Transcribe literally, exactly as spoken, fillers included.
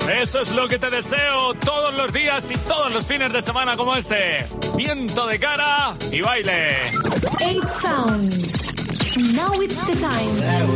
Eso es lo que te deseo todos los días y todos los fines de semana como este. Viento de cara y baile. Eight Sound. Now it's the time.